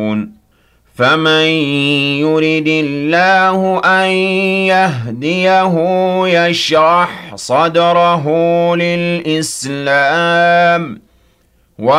فَمَن يُرِدِ اللَّهُ أَن يَهْدِيَهُ يَشْرَحْ صَدْرَهُ لِلْإِسْلَامِ